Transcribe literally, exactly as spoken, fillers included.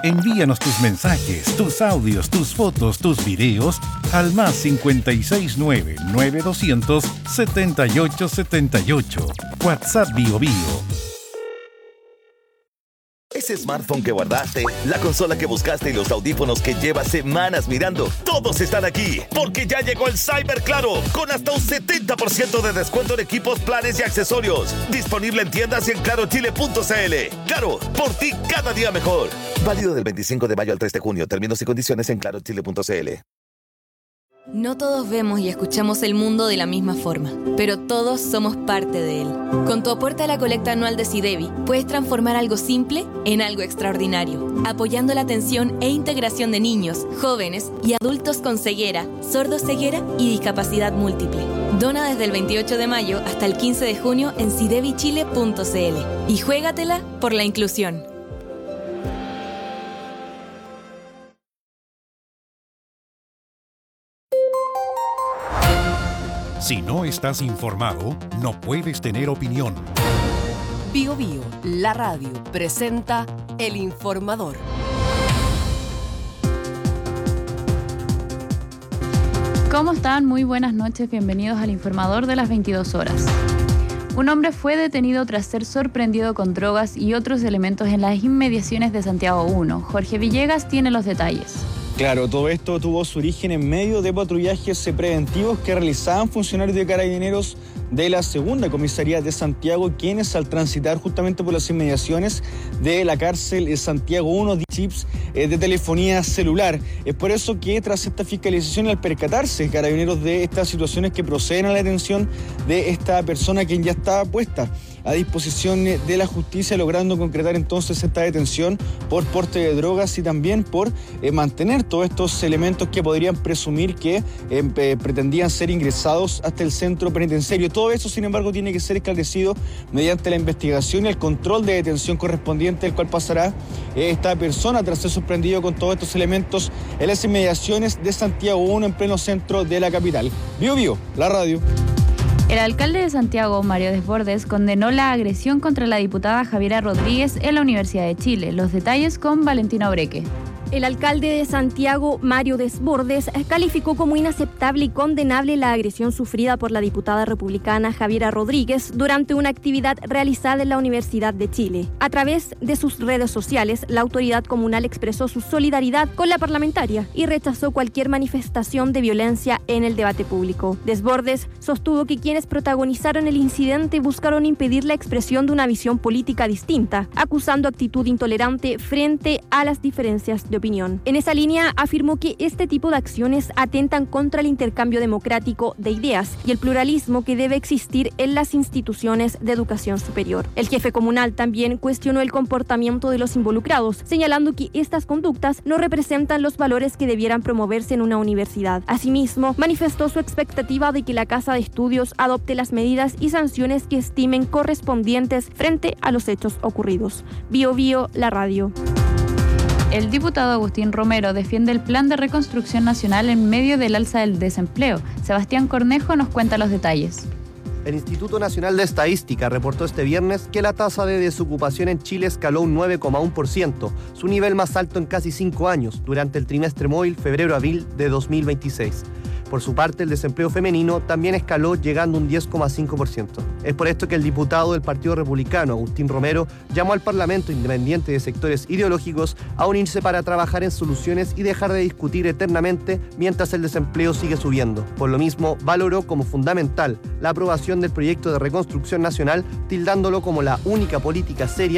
Envíanos tus mensajes, tus audios, tus fotos, tus videos al más cinco seis nueve, nueve dos cero cero, siete ocho siete ocho. WhatsApp Bio Bio. Ese smartphone que guardaste, la consola que buscaste y los audífonos que llevas semanas mirando, todos están aquí, porque ya llegó el Cyber Claro, con hasta un setenta por ciento de descuento en equipos, planes y accesorios. Disponible en tiendas y en claro chile punto c l. Claro, por ti cada día mejor. Válido del veinticinco de mayo al tres de junio. Términos y condiciones en claro chile punto c l. No todos vemos y escuchamos el mundo de la misma forma, pero todos somos parte de él. Con tu aporte a la colecta anual de SIDEBI, puedes transformar algo simple en algo extraordinario, apoyando la atención e integración de niños, jóvenes y adultos con ceguera, sordoceguera y discapacidad múltiple. Dona desde el veintiocho de mayo hasta el quince de junio en sidebi chile punto c l y juégatela por la inclusión. Si no estás informado, no puedes tener opinión. Bio Bio, la radio, presenta El Informador. ¿Cómo están? Muy buenas noches, bienvenidos al Informador de las veintidós horas. Un hombre fue detenido tras ser sorprendido con drogas y otros elementos en las inmediaciones de Santiago uno. Jorge Villegas tiene los detalles. Claro, todo esto tuvo su origen en medio de patrullajes preventivos que realizaban funcionarios de Carabineros de la segunda comisaría de Santiago, quienes al transitar justamente por las inmediaciones de la cárcel de Santiago uno, de chips eh, de telefonía celular. Es por eso que tras esta fiscalización, al percatarse Carabineros de estas situaciones que proceden a la detención de esta persona, quien ya estaba puesta a disposición de la justicia, logrando concretar entonces esta detención por porte de drogas y también por eh, mantener todos estos elementos que podrían presumir que eh, pretendían ser ingresados hasta el centro penitenciario. Todo eso, sin embargo, tiene que ser esclarecido mediante la investigación y el control de detención correspondiente, el cual pasará eh, esta persona tras ser sorprendido con todos estos elementos en las inmediaciones de Santiago uno, en pleno centro de la capital. Bio Bio, la radio. El alcalde de Santiago, Mario Desbordes, condenó la agresión contra la diputada Javiera Rodríguez en la Universidad de Chile. Los detalles con Valentina Obreque. El alcalde de Santiago, Mario Desbordes, calificó como inaceptable y condenable la agresión sufrida por la diputada republicana Javiera Rodríguez durante una actividad realizada en la Universidad de Chile. A través de sus redes sociales, la autoridad comunal expresó su solidaridad con la parlamentaria y rechazó cualquier manifestación de violencia en el debate público. Desbordes sostuvo que quienes protagonizaron el incidente buscaron impedir la expresión de una visión política distinta, acusando actitud intolerante frente a las diferencias de opinión. En esa línea, afirmó que este tipo de acciones atentan contra el intercambio democrático de ideas y el pluralismo que debe existir en las instituciones de educación superior. El jefe comunal también cuestionó el comportamiento de los involucrados, señalando que estas conductas no representan los valores que debieran promoverse en una universidad. Asimismo, manifestó su expectativa de que la Casa de Estudios adopte las medidas y sanciones que estimen correspondientes frente a los hechos ocurridos. Bio Bio, la radio. El diputado Agustín Romero defiende el Plan de Reconstrucción Nacional en medio del alza del desempleo. Sebastián Cornejo nos cuenta los detalles. El Instituto Nacional de Estadística reportó este viernes que la tasa de desocupación en Chile escaló un nueve coma uno por ciento, su nivel más alto en casi cinco años, durante el trimestre móvil febrero-abril de dos mil veintiséis. Por su parte, el desempleo femenino también escaló, llegando a un diez coma cinco por ciento. Es por esto que el diputado del Partido Republicano, Agustín Romero, llamó al Parlamento independiente de sectores ideológicos a unirse para trabajar en soluciones y dejar de discutir eternamente mientras el desempleo sigue subiendo. Por lo mismo, valoró como fundamental la aprobación del proyecto de reconstrucción nacional, tildándolo como la única política seria